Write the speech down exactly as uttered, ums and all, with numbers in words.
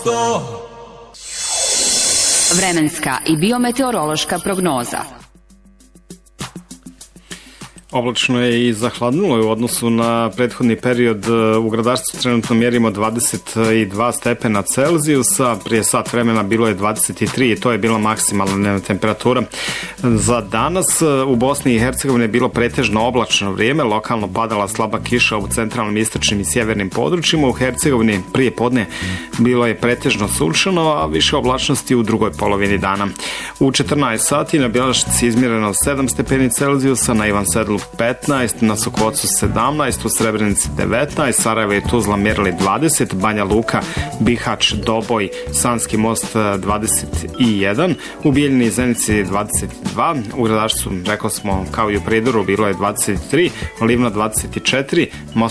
Vremenska i biometeorološka prognoza. Oblačno je i zahladnulo je u odnosu na prethodni period. U Gradarstvu trenutno mjerimo dvadeset dva stepena Celzijusa, prije sat vremena bilo je dvadeset tri i to je bila maksimalna temperatura. Za danas u Bosni i Hercegovini je bilo pretežno oblačno vrijeme, lokalno padala slaba kiša u centralnim, istočnim i sjevernim područjima. U Hercegovini prije podne bilo je pretežno sunčano, a više oblačnosti u drugoj polovini dana. U četrnaest sati na Bjelašnici izmjereno sedam stepeni Celzijusa, na Ivan Sedlu petnaest, na Sokocu sedamnaest, u Srebrenici devetnaest, Sarajevo i Tuzla mjerili dvadeset, Banja Luka, Bihać, Doboj, Sanski most dvadeset jedan, u Bijeljini i Zenici dvadeset dva, u Gradačcu, rekao smo, kao i u Prijedoru, bilo je dvadeset tri, Livno dvadeset četiri,